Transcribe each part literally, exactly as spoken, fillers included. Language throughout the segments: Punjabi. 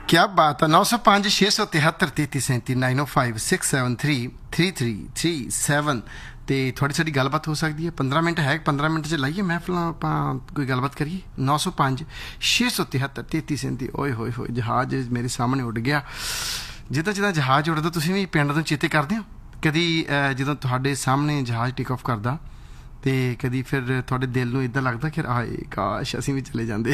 क्या बात है। नौ सौ पाँच छे सौ तिहत्तर तेती सैंती नाइन ओ five six seven three three three three seven ਤੇ ਥੋੜੀ ਸਾਡੀ ਗੱਲਬਾਤ ਹੋ ਸਕਦੀ ਹੈ। ਪੰਦਰਾਂ ਮਿੰਟ ਹੈ, ਪੰਦਰਾਂ ਮਿੰਟ 'ਚ ਲਾਈਏ ਮਹਿਫਲਾਂ, ਆਪਾਂ ਕੋਈ ਗੱਲਬਾਤ ਕਰੀਏ। ਨੌ ਸੌ ਪੰਜ ਛੇ ਸੌ ਤਿਹੱਤਰ ਤੇਤੀ ਸੈਂਤੀ। ਓਏ ਹੋਏ ਹੋਏ, ਜਹਾਜ਼ ਮੇਰੇ ਸਾਹਮਣੇ ਉੱਡ ਗਿਆ। ਜਿੱਦਾਂ ਜਿੱਦਾਂ ਜਹਾਜ਼ ਉੱਡਦਾ ਤੁਸੀਂ ਵੀ ਪਿੰਡ ਤੋਂ ਚੇਤੇ ਕਰਦੇ ਹੋ ਕਦੀ? ਜਦੋਂ ਤੁਹਾਡੇ ਸਾਹਮਣੇ ਜਹਾਜ਼ ਟੇਕ ਆਫ ਕਰਦਾ ਤੇ ਕਦੀ ਫਿਰ ਤੁਹਾਡੇ ਦਿਲ ਨੂੰ ਇੱਦਾਂ ਲੱਗਦਾ ਕਿ ਆਏ ਕਾਸ਼ ਅਸੀਂ ਵੀ ਚਲੇ ਜਾਂਦੇ।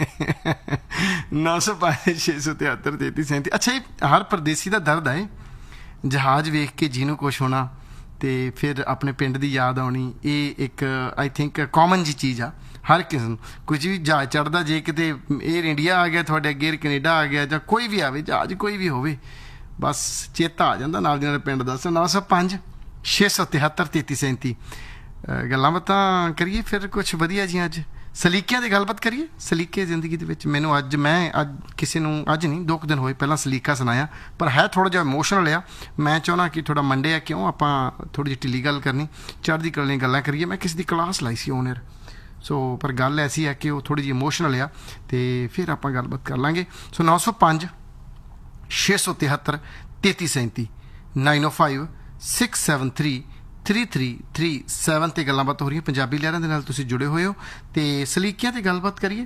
ਨੌ ਸੌ ਪੰਜ ਛੇ ਸੌ ਤਿਹੱਤਰ ਤੇਤੀ ਸੈਂਤੀ। ਅੱਛਾ, ਇਹ ਹਰ ਪਰਦੇਸੀ ਦਾ ਦਰਦ ਹੈ, ਜਹਾਜ਼ ਵੇਖ ਕੇ ਜਿਹਨੂੰ ਕੁਛ ਹੋਣਾ ਤੇ ਫਿਰ ਆਪਣੇ ਪਿੰਡ ਦੀ ਯਾਦ ਆਉਣੀ। ਇਹ ਇੱਕ ਆਈ ਥਿੰਕ ਕਾਮਨ ਜੀ ਚੀਜ਼ ਆ ਹਰ ਕਿਸੇ ਨੂੰ। ਕੁਝ ਵੀ ਜਹਾਜ਼ ਚੜ੍ਹਦਾ, ਜੇ ਕਿਤੇ ਏਅਰ ਇੰਡੀਆ ਆ ਗਿਆ ਤੁਹਾਡੇ ਅੱਗੇ, ਕੈਨੇਡਾ ਆ ਗਿਆ, ਜਾਂ ਕੋਈ ਵੀ ਆਵੇ ਜਹਾਜ਼, ਕੋਈ ਵੀ ਹੋਵੇ, ਬਸ ਚੇਤਾ ਆ ਜਾਂਦਾ ਨਾਲ ਦੀ ਨਾਲ ਪਿੰਡ ਦਾ। ਨੌ ਸੌ ਪੰਜ ਛੇ ਸੌ ਤਿਹੱਤਰ ਤੇਤੀ ਸੈਂਤੀ। ਗੱਲਾਂ ਬਾਤਾਂ ਕਰੀਏ ਫਿਰ ਕੁਛ ਵਧੀਆ ਜੀਆਂ। ਅੱਜ ਸਲੀਕਿਆਂ ਦੀ ਗੱਲਬਾਤ ਕਰੀਏ। ਸਲੀਕੇ ਜ਼ਿੰਦਗੀ ਦੇ ਵਿੱਚ ਮੈਨੂੰ ਅੱਜ, ਮੈਂ ਅੱਜ ਕਿਸੇ ਨੂੰ, ਅੱਜ ਨਹੀਂ ਦੋ ਕੁ ਦਿਨ ਹੋਏ ਪਹਿਲਾਂ ਸਲੀਕਾ ਸੁਣਾਇਆ, ਪਰ ਹੈ ਥੋੜ੍ਹਾ ਜਿਹਾ ਇਮੋਸ਼ਨਲ ਆ। ਮੈਂ ਚਾਹੁੰਦਾ ਕਿ ਥੋੜ੍ਹਾ ਮੰਡੇ ਆ, ਕਿਉਂ ਆਪਾਂ ਥੋੜ੍ਹੀ ਜਿਹੀ ਢਿੱਲੀ ਗੱਲ ਕਰਨੀ, ਚੜ੍ਹਦੀ ਕਲਾ ਦੀਆਂ ਗੱਲਾਂ ਕਰੀਏ। ਮੈਂ ਕਿਸੇ ਦੀ ਕਲਾਸ ਲਾਈ ਸੀ ਓਨਰ, ਸੋ ਪਰ ਗੱਲ ਐਸੀ ਹੈ ਕਿ ਉਹ ਥੋੜ੍ਹੀ ਜਿਹੀ ਇਮੋਸ਼ਨਲ ਆ, ਅਤੇ ਫਿਰ ਆਪਾਂ ਗੱਲਬਾਤ ਕਰ ਲਾਂਗੇ। ਸੋ ਨੌ ਸੌ ਪੰਜ ਛੇ ਸੌ ਤਿਹੱਤਰ ਤੇਤੀ ਸੈਂਤੀ ਨਾਈਨ ਓ five six seven three three three three seven 'ਤੇ ਗੱਲਾਂ ਬਾਤ ਹੋ ਰਹੀਆਂ। ਪੰਜਾਬੀ ਲਹਿਰਾਂ ਦੇ ਨਾਲ ਤੁਸੀਂ ਜੁੜੇ ਹੋਏ ਹੋ ਅਤੇ ਸਲੀਕਿਆਂ 'ਤੇ ਗੱਲਬਾਤ ਕਰੀਏ।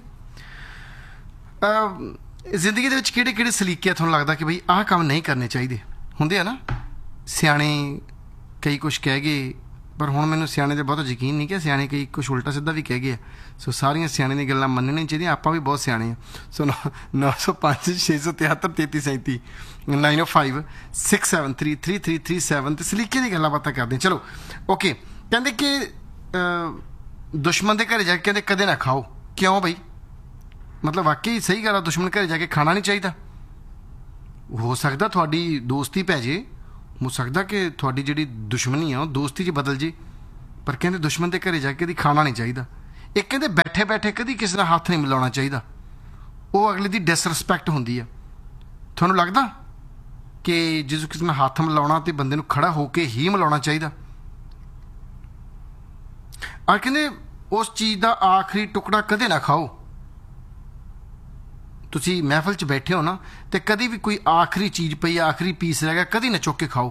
ਜ਼ਿੰਦਗੀ ਦੇ ਵਿੱਚ ਕਿਹੜੇ ਕਿਹੜੇ ਸਲੀਕੇ ਤੁਹਾਨੂੰ ਲੱਗਦਾ ਕਿ ਬਈ ਆਹ ਕੰਮ ਨਹੀਂ ਕਰਨੇ ਚਾਹੀਦੇ ਹੁੰਦੇ ਆ ਨਾ? ਸਿਆਣੇ ਕਈ ਕੁਛ ਕਹਿ ਗਏ, ਪਰ ਹੁਣ ਮੈਨੂੰ ਸਿਆਣੇ 'ਤੇ ਬਹੁਤ ਯਕੀਨ ਨਹੀਂ ਕਿ ਸਿਆਣੇ ਕਈ ਕੁਛ ਉਲਟਾ ਸਿੱਧਾ ਵੀ ਕਹਿ ਗਏ ਆ। ਸੋ ਸਾਰੀਆਂ ਸਿਆਣੇ ਦੀਆਂ ਗੱਲਾਂ ਮੰਨਣੀਆਂ ਚਾਹੀਦੀਆਂ, ਆਪਾਂ ਵੀ ਬਹੁਤ ਸਿਆਣੇ ਆ। ਸੋ ਨੌ ਸੌ ਪੰਜ ਛੇ ਸੌ ਤਿਹੱਤਰ ਤੇਤੀ ਸੈਂਤੀ ਨਾਈਨ ਓ five six seven three three three three seven 'ਤੇ ਸਲੀਕੇ ਦੀ ਗੱਲਾਂ ਬਾਤਾਂ ਕਰਦੇ। ਚਲੋ ਓਕੇ। ਕਹਿੰਦੇ ਕਿ ਦੁਸ਼ਮਣ ਦੇ ਘਰੇ ਜਾ ਕੇ ਕਹਿੰਦੇ ਕਦੇ ਨਾ ਖਾਓ। ਕਿਉਂ ਬਈ? ਮਤਲਬ ਵਾਕਈ ਸਹੀ ਗੱਲ ਆ, ਦੁਸ਼ਮਣ ਘਰੇ ਜਾ ਕੇ ਖਾਣਾ ਨਹੀਂ ਚਾਹੀਦਾ। ਹੋ ਸਕਦਾ ਤੁਹਾਡੀ ਦੋਸਤੀ ਪੈ ਜੇ, ਹੋ ਸਕਦਾ ਕਿ ਤੁਹਾਡੀ ਜਿਹੜੀ ਦੁਸ਼ਮਣੀ ਆ ਉਹ ਦੋਸਤੀ 'ਚ ਬਦਲ ਜੇ, ਪਰ ਕਹਿੰਦੇ ਦੁਸ਼ਮਣ ਦੇ ਘਰੇ ਜਾ ਕੇ ਕਦੀ ਖਾਣਾ ਨਹੀਂ ਚਾਹੀਦਾ। ਇੱਕ ਕਹਿੰਦੇ ਬੈਠੇ ਬੈਠੇ ਕਦੀ ਕਿਸੇ ਨਾਲ ਹੱਥ ਨਹੀਂ ਮਿਲਾਉਣਾ ਚਾਹੀਦਾ, ਉਹ ਅਗਲੇ ਦੀ ਡਿਸਰਿਸਪੈਕਟ ਹੁੰਦੀ ਆ। ਤੁਹਾਨੂੰ ਲੱਗਦਾ ਕਿ ਜਦੋਂ ਕਿਸੇ ਨਾਲ ਹੱਥ ਮਿਲਾਉਣਾ ਤੇ ਬੰਦੇ ਨੂੰ ਖੜਾ ਹੋ ਕੇ ਹੀ ਮਿਲਾਉਣਾ ਚਾਹੀਦਾ? ਔਰ ਕਹਿੰਦੇ ਉਸ ਚੀਜ਼ ਦਾ ਆਖਰੀ ਟੁਕੜਾ ਕਦੇ ਨਾ ਖਾਓ। ਤੁਸੀਂ ਮਹਿਫਲ 'ਚ ਬੈਠੇ ਹੋ ਨਾ, ਤੇ ਕਦੀ ਵੀ ਕੋਈ ਆਖਰੀ ਚੀਜ਼ ਪਈ, ਆਖਰੀ ਪੀਸ ਰਹਿ ਗਿਆ, ਕਦੀ ਨਾ ਚੁੱਕ ਕੇ ਖਾਓ।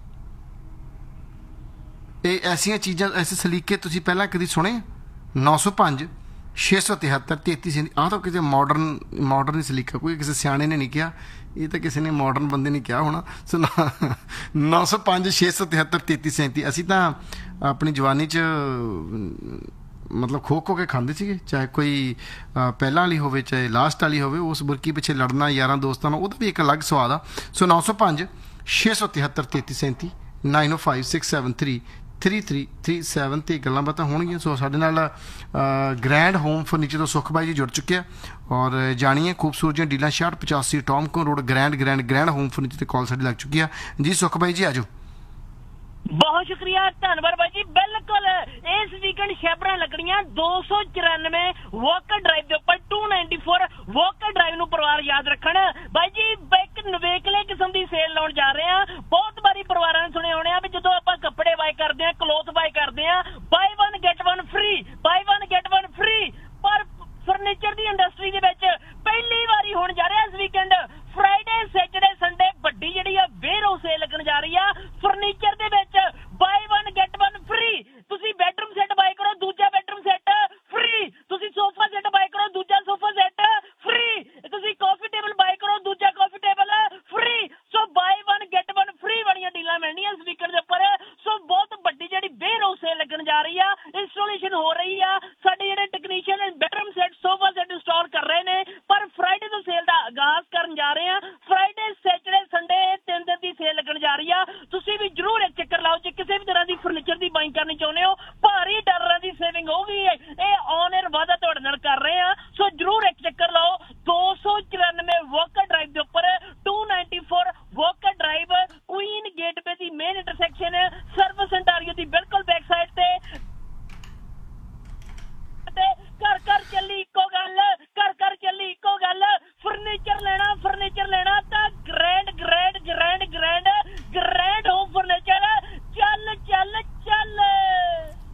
ਇਹ ਐਸੀਆਂ ਚੀਜ਼ਾਂ, ਐਸੇ ਸਲੀਕੇ ਤੁਸੀਂ ਪਹਿਲਾਂ ਕਦੀ ਸੁਣੇ? ਨੌ ਸੌ ਪੰਜ ਛੇ ਸੌ ਤਿਹੱਤਰ ਤੇਤੀ ਸੈਂਤੀ। ਆਹ ਤਾਂ ਕਿਸੇ ਮਾਡਰਨ ਮਾਡਰਨ ਸਲੀਕਾ, ਕੋਈ ਕਿਸੇ ਸਿਆਣੇ ਨੇ ਨਹੀਂ ਕਿਹਾ, ਇਹ ਤਾਂ ਕਿਸੇ ਨੇ ਮਾਡਰਨ ਬੰਦੇ ਨੇ ਕਿਹਾ ਹੋਣਾ। ਸੋ ਨੌ ਸੌ ਪੰਜ ਛੇ ਸੌ ਤਿਹੱਤਰ ਤੇਤੀ ਸੈਂਤੀ। ਅਸੀਂ ਤਾਂ ਆਪਣੀ ਜਵਾਨੀ 'ਚ ਮਤਲਬ ਖੋ ਖੋ ਕੇ ਖਾਂਦੇ ਸੀਗੇ, ਚਾਹੇ ਕੋਈ ਪਹਿਲਾਂ ਵਾਲੀ ਹੋਵੇ ਚਾਹੇ ਲਾਸਟ ਵਾਲੀ ਹੋਵੇ। ਉਸ ਬੁਰਕੀ ਪਿੱਛੇ ਲੜਨਾ ਯਾਰਾਂ ਦੋਸਤਾਂ ਨਾਲ, ਉਹਦਾ ਵੀ ਇੱਕ ਅਲੱਗ ਸਵਾਦ ਆ। ਸੋ ਨੌ ਸੌ ਪੰਜ ਛੇ ਸੌ ਤਿਹੱਤਰ ਤੇਤੀ ਸੈਂਤੀ ਨਾਈਨ ਓ five six seven three three three three seven 'ਤੇ ਗੱਲਾਂ ਬਾਤਾਂ ਹੋਣਗੀਆਂ। ਸੋ ਸਾਡੇ ਨਾਲ ਗ੍ਰੈਂਡ ਹੋਮ ਫਰਨੀਚਰ ਤੋਂ ਸੁਖ ਬਾਈ ਜੀ ਜੁੜ ਚੁੱਕੇ ਆ, ਔਰ ਜਾਣੀਏ ਖੂਬਸੂਰਤ ਜਿਹੀਆਂ ਡੀਲਾਂ ਛਿਆਹਠ ਪਚਾਸੀ ਟੋਮਕੋ road grand grand grand home furniture 'ਤੇ ਕਾਲ ਸਾਡੀ ਲੱਗ ਚੁੱਕੀ ਆ ਜੀ। ਸੁਖ ਬਾਈ ਜੀ ਆ ਜਾਓ। ਬਹੁਤ ਸ਼ੁਕਰੀਆ, ਧੰਨਵਾਦ ਬਾਈ ਜੀ। ਬਿਲਕੁਲ ਇਸ ਵੀਕਐਂਡ ਸ਼ੈਬਰਾਂ ਲੱਗਣੀਆਂ ਦੋ ਸੌ ਚੁਰਾਨਵੇਂ ਵਾਕਰ ਡਰਾਈਵ ਦੇ ਉੱਪਰ to ninety four Walker drive ਨੂੰ ਪਰਿਵਾਰ ਯਾਦ ਰੱਖਣ। ਬਾਈ ਜੀ ਇੱਕ ਨਵੇਕਲੇ ਕਿਸਮ ਦੀ ਸੇਲ ਲਾਉਣ ਜਾ ਰਹੇ ਆ। ਬਹੁਤ ਵਾਰੀ ਪਰਿਵਾਰਾਂ ਨੇ ਸੁਣੇ ਹੋਣੇ ਆ ਵੀ ਜਦੋਂ ਆਪਾਂ ਕੱਪੜੇ ਬਾਏ ਕਰਦੇ ਆ, ਕਲੋਥ ਬਾਏ ਕਰਦੇ ਆ, ਬਾਈ ਵਨ ਗੈਟ ਵਨ ਫ੍ਰੀ, ਬਾਈ ਵਨ ਗੈਟ ਵਨ ਫ੍ਰੀ। ਪਰ ਫਰਨੀਚਰ ਦੀ ਇੰਡਸਟਰੀ ਦੇ ਵਿੱਚ ਪਹਿਲੀ ਵਾਰੀ ਹੋਣ ਜਾ ਰਿਹਾ ਇਸ ਵੀਕਐਂਡ ਫਰਾਈਡੇ ਸੈਟਰਡੇ ਸੰਡੇ ਵੱਡੀ ਜਿਹੜੀ ਆ ਵੇਅਰਹਾਊਸ ਸੇਲ ਲੱਗਣ ਜਾ ਰਹੀ ਆ ਫਰਨੀਚਰ ਦੇ ਵਿੱਚ। ਬਾਈ ਵਨ ਗੈਟ ਵਨ ਫ੍ਰੀ। ਤੁਸੀਂ ਬੈਡਰੂਮ ਸੈੱਟ ਬਾਏ ਕਰੋ, ਦੂਜਾ ਬੈਡਰੂਮ ਸੈੱਟ ਫ੍ਰੀ। ਤੁਸੀਂ ਸੋਫਾ ਸੈੱਟ ਬਾਏ ਕਰੋ, ਦੂਜਾ ਸੋਫਾ ਸੈੱਟ ਫ੍ਰੀ। ਤੁਸੀਂ ਕਾਫੀ ਟੇਬਲ ਬਾਏ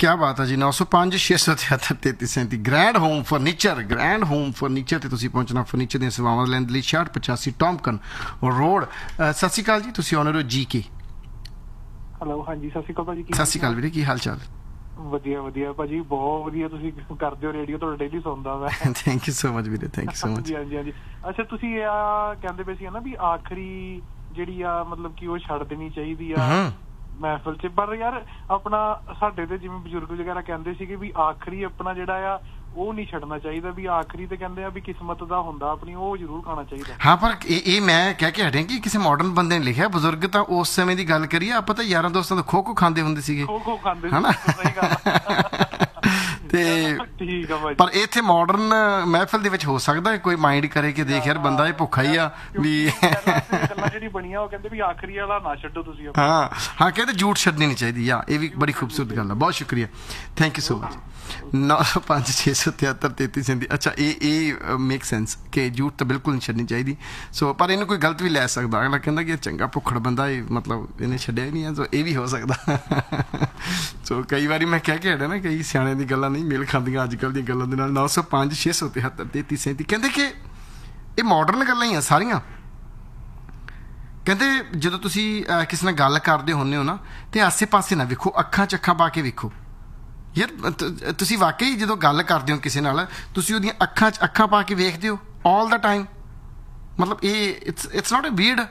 क्या बात है जी। नौ सौ पाँच छे सौ तिहत्तर तेती सैंती grand home furniture grand home furniture ਤੇ ਤੁਸੀਂ ਪਹੁੰਚਣਾ ਫਰਨੀਚਰ ਦੀਆਂ ਸੇਵਾਵਾਂ ਲੈਣ ਦੇ ਲਈ ਛਿਆਹਠ ਪਚਾਸੀ ਟੌਮਕਨ ਰੋਡ। ਸਤਿ ਸ਼੍ਰੀ ਅਕਾਲ ਜੀ, ਤੁਸੀਂ ਆਨਰ ਹੋ ਜੀ ਕੇ। ਹੈਲੋ, ਹਾਂਜੀ ਸਤਿ ਸ਼੍ਰੀ ਅਕਾਲ ਭਾਜੀ। ਸਤਿ ਸ਼੍ਰੀ ਅਕਾਲ ਵੀਰੇ, ਕੀ ਹਾਲ ਚਾਲ? ਵਧੀਆ ਵਧੀਆ ਭਾਜੀ, ਬਹੁਤ ਵਧੀਆ। ਤੁਸੀਂ ਕਰਦੇ ਹੋ ਰੇਡੀਓ, ਤੁਹਾਡਾ ਡੇਲੀ ਸੁਣਦਾ ਮੈਂ। ਥੈਂਕ ਯੂ ਸੋ ਮਚ ਵੀਰੇ, ਥੈਂਕ ਯੂ ਸੋ ਮਚ। ਹਾਂਜੀ ਹਾਂਜੀ। ਅੱਛਾ, ਤੁਸੀਂ ਆ ਕਹਿੰਦੇ ਪਏ ਸੀ ਨਾ ਵੀ ਆਖਰੀ ਜਿਹੜੀ ਆ ਮਤਲਬ ਕਿ ਉਹ ਛੱਡ ਦੇਣੀ ਚਾਹੀਦੀ ਆ ਮਹਿਫਲ ਚ, ਪਰ ਯਾਰ ਆਪਣਾ ਸਾਡੇ ਤੇ ਜਿਵੇਂ ਬਜ਼ੁਰਗ ਵਗੈਰਾ ਕਹਿੰਦੇ ਸੀਗੇ ਵੀ ਆਖਰੀ ਆਪਣਾ ਜਿਹੜਾ ਆ ਉਹ ਨਹੀਂ ਛੱਡਣਾ ਚਾਹੀਦਾ, ਵੀ ਆਖਰੀ ਤੇ ਕਹਿੰਦੇ ਆ ਵੀ ਕਿਸਮਤ ਦਾ ਹੁੰਦਾ ਆਪਣੀ, ਉਹ ਜ਼ਰੂਰ ਖਾਣਾ ਚਾਹੀਦਾ। ਹਾਂ, ਪਰ ਇਹ ਇਹ ਮੈਂ ਕਹਿ ਕੇ ਹਟਿਆ ਕਿ ਕਿਸੇ ਮਾਡਰਨ ਬੰਦੇ ਨੇ ਲਿਖਿਆ, ਬਜ਼ੁਰਗ ਤਾਂ ਉਸ ਸਮੇਂ ਦੀ ਗੱਲ ਕਰੀਏ, ਆਪਾਂ ਤਾਂ ਯਾਰਾਂ ਦੋਸਤਾਂ ਤੋਂ ਖੋ ਖੋ ਖਾਂਦੇ ਹੁੰਦੇ ਸੀਗੇ, ਖੋ ਖੋ ਖਾਂਦੇ ਹਨਾ? ਸਹੀ ਗੱਲ। ਤੇ ਠੀਕ ਆ ਭਾਜੀ, ਪਰ ਇੱਥੇ ਮਾਡਰਨ ਮਹਿਫਲ ਦੇ ਵਿੱਚ ਹੋ ਸਕਦਾ ਕੋਈ ਮਾਈਂਡ ਕਰੇ ਕਿ ਦੇਖ ਯਾਰ ਬੰਦਾ ਇਹ ਭੁੱਖਾ ਹੀ ਆ ਵੀ। ਗੱਲਾਂ ਜਿਹੜੀ ਬਣੀਆਂ ਉਹ ਕਹਿੰਦੇ ਵੀ ਆਖਰੀ ਵਾਲਾ ਨਾ ਛੱਡੋ ਤੁਸੀਂ। ਹਾਂ ਹਾਂ, ਕਹਿੰਦੇ ਝੂਠ ਛੱਡਣੀ ਨਹੀਂ ਚਾਹੀਦੀ ਆ, ਇਹ ਵੀ ਬੜੀ ਖੂਬਸੂਰਤ ਗੱਲ ਆ। ਬਹੁਤ ਸ਼ੁਕਰੀਆ, ਥੈਂਕ ਯੂ ਸੋ ਮਚ। ਨੌ ਸੌ ਪੰਜ ਛੇ ਸੌ ਤਿਹੱਤਰ ਤੇਤੀ ਸੈਂਤੀ। ਅੱਛਾ, ਇਹ ਇਹ ਮੇਕ ਸੈਂਸ ਕਿ ਝੂਠ ਤਾਂ ਬਿਲਕੁਲ ਨਹੀਂ ਛੱਡਣੀ ਚਾਹੀਦੀ। ਸੋ ਪਰ ਇਹਨੂੰ ਕੋਈ ਗਲਤ ਵੀ ਲੈ ਸਕਦਾ, ਅਗਲਾ ਕਹਿੰਦਾ ਕਿ ਇਹ ਚੰਗਾ ਭੁੱਖੜ ਬੰਦਾ, ਇਹ ਮਤਲਬ ਇਹਨੇ ਛੱਡਿਆ ਹੀ ਨਹੀਂ ਹੈ, ਸੋ ਇਹ ਵੀ ਹੋ ਸਕਦਾ। ਸੋ ਕਈ ਵਾਰੀ ਮੈਂ ਕਹਿ ਕੇ ਹਟਿਆ ਨਾ, ਕਈ ਸਿਆਣਿਆਂ ਦੀ ਗੱਲਾਂ ਨਹੀਂ ਮੇਲ ਖਾਂਦੀਆਂ ਅੱਜ ਕੱਲ੍ਹ ਦੀਆਂ ਗੱਲਾਂ ਦੇ ਨਾਲ। ਨੌ ਸੌ ਪੰਜ ਛੇ ਸੌ ਤਿਹੱਤਰ ਤੇਤੀ ਸੈਂਤੀ ਕਹਿੰਦੇ ਕਿ ਇਹ ਮਾਡਰਨ ਗੱਲਾਂ ਹੀ ਆ ਸਾਰੀਆਂ। ਕਹਿੰਦੇ ਜਦੋਂ ਤੁਸੀਂ ਕਿਸੇ ਨਾਲ ਗੱਲ ਕਰਦੇ ਹੁੰਦੇ ਹੋ ਨਾ, ਤੇ ਆਸੇ ਪਾਸੇ ਨਾ ਵੇਖੋ, ਅੱਖਾਂ 'ਚ ਅੱਖਾਂ ਪਾ ਕੇ ਵੇਖੋ। ਯਾਰ ਤੁਸੀਂ ਵਾਕਈ ਜਦੋਂ ਗੱਲ ਕਰਦੇ ਹੋ ਕਿਸੇ ਨਾਲ, ਤੁਸੀਂ ਉਹਦੀਆਂ ਅੱਖਾਂ 'ਚ ਅੱਖਾਂ ਪਾ ਕੇ ਵੇਖਦੇ ਹੋ ਆਲ ਦਾ ਟਾਈਮ। ਮਤਲਬ ਇਹ it's it's not a weird,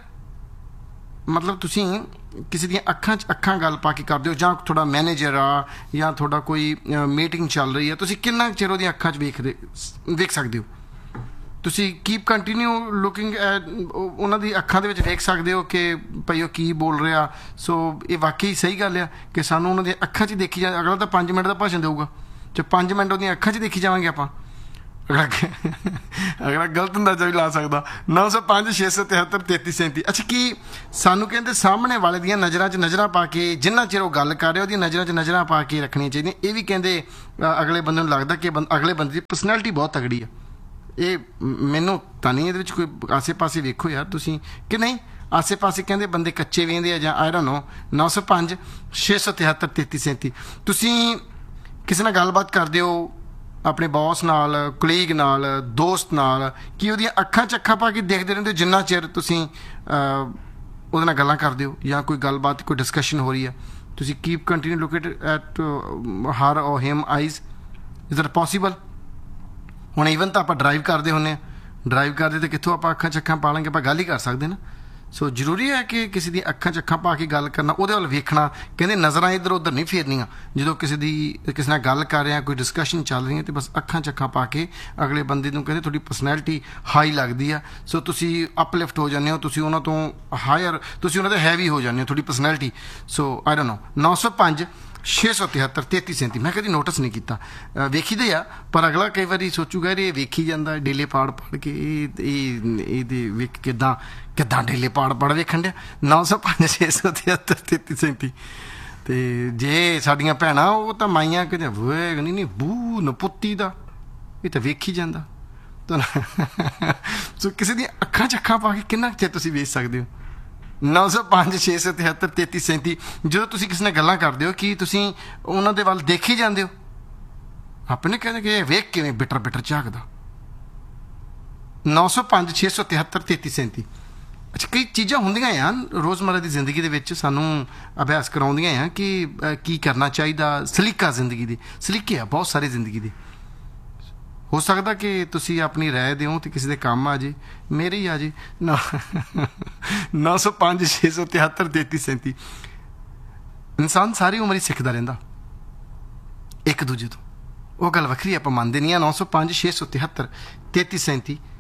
ਮਤਲਬ ਤੁਸੀਂ ਕਿਸੇ ਦੀਆਂ ਅੱਖਾਂ 'ਚ ਅੱਖਾਂ ਗੱਲ ਪਾ ਕੇ ਕਰਦੇ ਹੋ, ਜਾਂ ਤੁਹਾਡਾ ਮੈਨੇਜਰ ਆ ਜਾਂ ਤੁਹਾਡਾ ਕੋਈ ਮੀਟਿੰਗ ਚੱਲ ਰਹੀ ਹੈ, ਤੁਸੀਂ ਕਿੰਨਾ ਚਿਰ ਉਹਦੀਆਂ ਅੱਖਾਂ 'ਚ ਵੇਖਦੇ ਵੇਖ ਸਕਦੇ ਹੋ? ਤੁਸੀਂ ਕੀਪ ਕੰਟੀਨਿਊ ਲੁਕਿੰਗ ਐਟ ਉਹਨਾਂ ਦੀ ਅੱਖਾਂ ਦੇ ਵਿੱਚ ਵੇਖ ਸਕਦੇ ਹੋ ਕਿ ਭਾਈ ਉਹ ਕੀ ਬੋਲ ਰਿਹਾ। ਸੋ ਇਹ ਵਾਕਈ ਸਹੀ ਗੱਲ ਆ ਕਿ ਸਾਨੂੰ ਉਹਨਾਂ ਦੀਆਂ ਅੱਖਾਂ 'ਚ ਦੇਖੀ ਜਾ। ਅਗਲਾ ਤਾਂ ਪੰਜ ਮਿੰਟ ਦਾ ਭਾਸ਼ਣ ਦੇਊਗਾ, ਜੇ ਪੰਜ ਮਿੰਟ ਉਹਦੀਆਂ ਅੱਖਾਂ 'ਚ ਦੇਖੀ ਜਾਵਾਂਗੇ ਆਪਾਂ, ਅਗਲਾ ਅਗਲਾ ਗਲਤ ਅੰਦਾਜ਼ਾ ਵੀ ਲਾ ਸਕਦਾ। ਨੌ ਸੌ ਪੰਜ ਛੇ ਸੌ ਤਿਹੱਤਰ ਤੇਤੀ ਸੈਂਤੀ। ਅੱਛਾ, ਕੀ ਸਾਨੂੰ ਕਹਿੰਦੇ ਸਾਹਮਣੇ ਵਾਲੇ ਦੀਆਂ ਨਜ਼ਰਾਂ 'ਚ ਨਜ਼ਰਾਂ ਪਾ ਕੇ, ਜਿੰਨਾ ਚਿਰ ਉਹ ਗੱਲ ਕਰ ਰਿਹਾ ਉਹਦੀਆਂ ਨਜ਼ਰਾਂ 'ਚ ਨਜ਼ਰਾਂ ਪਾ ਕੇ ਰੱਖਣੀਆਂ ਚਾਹੀਦੀਆਂ। ਇਹ ਵੀ ਕਹਿੰਦੇ ਅਗਲੇ ਬੰਦੇ ਨੂੰ ਲੱਗਦਾ ਕਿ ਅਗਲੇ ਬੰਦੇ ਦੀ ਪਰਸਨੈਲਿਟੀ ਬਹੁਤ ਤਗੜੀ ਆ। ਇਹ ਮੈਨੂੰ ਤਾਂ ਨਹੀਂ ਇਹਦੇ ਵਿੱਚ ਕੋਈ ਆਸੇ ਪਾਸੇ ਵੇਖੋ ਯਾਰ ਤੁਸੀਂ ਕਿ ਨਹੀਂ, ਆਸੇ ਪਾਸੇ ਕਹਿੰਦੇ ਬੰਦੇ ਕੱਚੇ ਵੇਂਦੇ ਆ ਜਾਂ ਆਈ ਡੋਂਟ ਨੋ। ਨੌ ਸੌ ਪੰਜ ਛੇ ਸੌ ਤਿਹੱਤਰ ਤੇਤੀ ਸੈਂਤੀ। ਤੁਸੀਂ ਕਿਸੇ ਨਾਲ ਗੱਲਬਾਤ ਕਰਦੇ ਹੋ, ਆਪਣੇ ਬੌਸ ਨਾਲ, ਕੁਲੀਗ ਨਾਲ, ਦੋਸਤ ਨਾਲ, ਕਿ ਉਹਦੀਆਂ ਅੱਖਾਂ 'ਚ ਅੱਖਾਂ ਪਾ ਕੇ ਦੇਖਦੇ ਰਹਿੰਦੇ ਹੋ ਜਿੰਨਾ ਚਿਰ ਤੁਸੀਂ ਉਹਦੇ ਨਾਲ ਗੱਲਾਂ ਕਰਦੇ ਹੋ ਜਾਂ ਕੋਈ ਗੱਲਬਾਤ, ਕੋਈ ਡਿਸਕਸ਼ਨ ਹੋ ਰਹੀ ਹੈ। ਤੁਸੀਂ ਕੀਪ ਕੰਟੀਨਿਊ ਲੁਕ ਐਟ ਹਰ ਔਰ ਹਿਮ ਆਈਜ਼। Is that possible? ਹੁਣ ਈਵਨ ਤਾਂ ਆਪਾਂ ਡਰਾਈਵ ਕਰਦੇ ਹੁੰਦੇ ਹਾਂ, ਡਰਾਈਵ ਕਰਦੇ ਤਾਂ ਕਿੱਥੋਂ ਆਪਾਂ ਅੱਖਾਂ 'ਚ ਅੱਖਾਂ ਪਾ ਲਾਂਗੇ, ਆਪਾਂ ਗੱਲ ਹੀ ਕਰ ਸਕਦੇ ਨਾ। ਸੋ ਜ਼ਰੂਰੀ ਹੈ ਕਿ ਕਿਸੇ ਦੀ ਅੱਖਾਂ 'ਚ ਅੱਖਾਂ ਪਾ ਕੇ ਗੱਲ ਕਰਨਾ, ਉਹਦੇ ਵੱਲ ਵੇਖਣਾ। ਕਹਿੰਦੇ ਨਜ਼ਰਾਂ ਇੱਧਰ ਉੱਧਰ ਨਹੀਂ ਫੇਰਨੀਆਂ ਜਦੋਂ ਕਿਸੇ ਦੀ ਕਿਸੇ ਨਾਲ ਗੱਲ ਕਰ ਰਹੇ ਹਾਂ, ਕੋਈ ਡਿਸਕਸ਼ਨ ਚੱਲ ਰਹੀ ਹੈ, ਤੇ ਬਸ ਅੱਖਾਂ 'ਚ ਅੱਖਾਂ ਪਾ ਕੇ ਅਗਲੇ ਬੰਦੇ ਨੂੰ ਕਹਿੰਦੇ ਤੁਹਾਡੀ ਪਰਸਨੈਲਿਟੀ ਹਾਈ ਲੱਗਦੀ ਆ, ਸੋ ਤੁਸੀਂ ਅਪਲਿਫਟ ਹੋ ਜਾਂਦੇ ਹੋ, ਤੁਸੀਂ ਉਹਨਾਂ ਤੋਂ ਹਾਇਰ, ਤੁਸੀਂ ਉਹਨਾਂ ਦੇ ਹੈਵੀ ਹੋ ਜਾਂਦੇ ਹੋ, ਤੁਹਾਡੀ personality. So I don't know. ਨੌ ਸੌ ਪੰਜ ਛੇ ਸੌ ਤਿਹੱਤਰ ਤੇਤੀ ਸੈਂਤੀ ਮੈਂ ਕਦੀ ਨੋਟਿਸ ਨਹੀਂ ਕੀਤਾ। ਵੇਖੀਦੇ ਆ, ਪਰ ਅਗਲਾ ਕਈ ਵਾਰੀ ਸੋਚੂਗਾ ਇਹ ਵੇਖੀ ਜਾਂਦਾ ਡੇਲੇ ਪਾੜ ਪੜ ਕੇ, ਇਹ ਇਹ ਇਹਦੇ ਵੇਖ ਕਿੱਦਾਂ ਕਿੱਦਾਂ ਡੇਲੇ ਪਾੜ ਪੜ ਵੇਖਣ ਡਿਆ। ਨੌ ਸੌ ਪੰਜ ਛੇ ਸੌ ਤਿਹੱਤਰ ਤੇਤੀ ਸੈਂਤੀ। ਤੇ ਜੇ ਸਾਡੀਆਂ ਭੈਣਾਂ, ਉਹ ਤਾਂ ਮਾਈਆਂ ਕਹਿੰਦੇ ਵੇਗ ਨਹੀਂ ਨਹੀਂ ਬੂ ਨਪੁੱਤੀ ਦਾ, ਇਹ ਤਾਂ ਵੇਖੀ ਜਾਂਦਾ। ਸੋ ਕਿਸੇ ਦੀਆਂ ਅੱਖਾਂ 'ਚ ਅੱਖਾਂ ਪਾ ਕੇ ਕਿੰਨਾ ਚਿਰ ਤੁਸੀਂ ਵੇਚ ਸਕਦੇ ਹੋ? ਨੌ ਸੌ ਪੰਜ ਛੇ ਸੌ ਤਿਹੱਤਰ ਤੇਤੀ ਸੈਂਤੀ। ਜਦੋਂ ਤੁਸੀਂ ਕਿਸੇ ਨਾਲ ਗੱਲਾਂ ਕਰਦੇ ਹੋ, ਕੀ ਤੁਸੀਂ ਉਹਨਾਂ ਦੇ ਵੱਲ ਦੇਖੀ ਜਾਂਦੇ ਹੋ? ਆਪਣੇ ਕਹਿੰਦੇ ਕਿ ਇਹ ਵੇਖ ਕਿਵੇਂ ਬਿਟਰ ਬਿਟਰ ਝਾਕਦਾ। ਨੌ ਸੌ ਪੰਜ ਛੇ ਸੌ ਤਿਹੱਤਰ ਤੇਤੀ ਸੈਂਤੀ। ਅੱਛਾ, ਕਈ ਚੀਜ਼ਾਂ ਹੁੰਦੀਆਂ ਆ ਰੋਜ਼ਮਰਾ ਦੀ ਜ਼ਿੰਦਗੀ ਦੇ ਵਿੱਚ, ਸਾਨੂੰ ਅਭਿਆਸ ਕਰਾਉਂਦੀਆਂ ਆ ਕਿ ਕੀ ਕਰਨਾ ਚਾਹੀਦਾ। ਸਲੀਕਾ ਜ਼ਿੰਦਗੀ ਦੇ ਸਲੀਕੇ ਆ ਬਹੁਤ ਸਾਰੇ ਜ਼ਿੰਦਗੀ ਦੇ। ਹੋ ਸਕਦਾ ਕਿ ਤੁਸੀਂ ਆਪਣੀ ਰਾਏ ਦਿਓ ਤੇ ਕਿਸੇ ਦੇ ਕੰਮ ਆ ਜੇ, ਮੇਰੇ ਹੀ ਆ ਜੇ। ਨੌ ਸੌ ਪੰਜ ਛੇ ਸੌ ਤਿਹੱਤਰ ਤੇਤੀ ਸੈਂਤੀ। ਇਨਸਾਨ ਸਾਰੀ ਉਮਰ ਹੀ ਸਿੱਖਦਾ ਰਹਿੰਦਾ ਇੱਕ ਦੂਜੇ ਤੋਂ, ਉਹ ਗੱਲ ਵੱਖਰੀ ਆਪਾਂ ਮੰਨਦੇ ਨਹੀਂ ਆ। ਨੌ ਸੌ ਪੰਜ ਛੇ ਸੌ ਤਿਹੱਤਰ ਤੇਤੀ ਸੈਂਤੀ